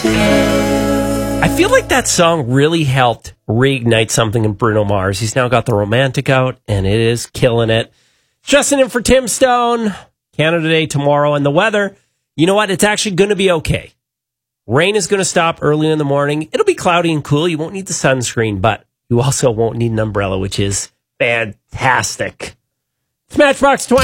I feel like that song really helped reignite something in Bruno Mars. He's now got the Romantic out, and it is killing it. Justin in for Tim Stone. Canada Day tomorrow, and the weather, you know what? It's actually going to be okay. Rain is going to stop early in the morning. It'll be cloudy and cool. You won't need the sunscreen, but you also won't need an umbrella, which is fantastic. It's Matchbox 20.